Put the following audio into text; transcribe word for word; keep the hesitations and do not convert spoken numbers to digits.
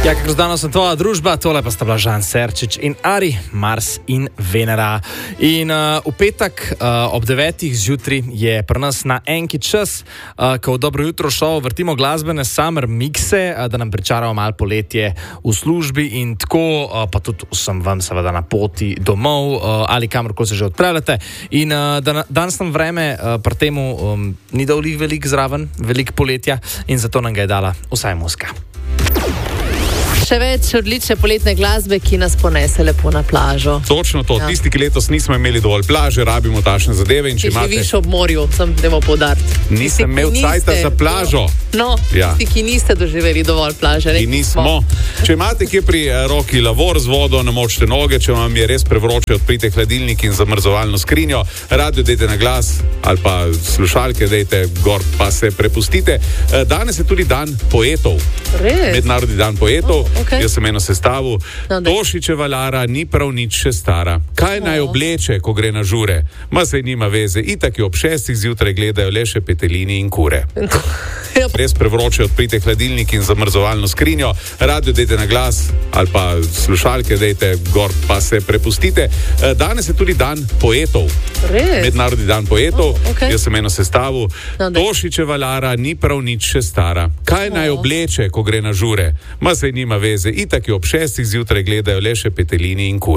Ja, kako danes sem tvoja družba, tole pa sta bila Žan Serčič in Ari, Mars in Venera. In uh, v petek uh, ob devetih zjutraj je pri nas na enki čas, uh, ko v Dobro jutro šov vrtimo glasbene summer mikse, uh, da nam pričaramo malo poletje v službi in tako, uh, pa tudi vsem vam seveda na poti domov uh, ali kamorkoli se že odpravljate. In uh, dan, danes nam vreme uh, pri temu um, ni dolih velik zraven, velik poletja in zato nam ga je dala vsaj muska. Še več odlične poletne glasbe, ki nas ponese lepo na plažo. Točno to. Ja. Tisti, ki letos nismo imeli dovolj plaže, rabimo takšne zadeve. In če Ti imate... živiš ob morju, sem demo poudariti. Nisem imel cajta za plažo. No, Ja. tisti, ki niste doživeli dovolj plaže. In nismo. Če imate kje pri eh, roki lavor z vodo, namočite noge, če vam je res prevroče, odprite hladilnik in zamrzovalno skrinjo, radio dejte na glas ali pa slušalke dejte gor, pa se prepustite. Eh, Danes je tudi dan poetov. Res? Mednarodni dan poetov. Oh, okay. Jaz sem eno sestavil. No, daj. Tošičeva Lara ni prav nič še stara. Kaj naj Oh. obleče, ko gre na žure? Ma saj nima veze. Itak jo ob šestih zjutraj gledajo le še petelini in kure. Res prevroče, odprite hladilnik in zamrzovalno skrinjo, radio dejte na glas ali pa slušalke dejte gor, pa se prepustite. Eh, Danes je tudi dan poetov. Res? Mednarodni dan poetov. Oh, okay. Jaz sem eno sestavil. No, daj. Tošičeva Lara ni prav nič še stara. Kaj naj Oh. obleče, ko gre na žure? Ma saj nima veze. Itak jo ob šestih zjutraj gledajo le še petelini in kure.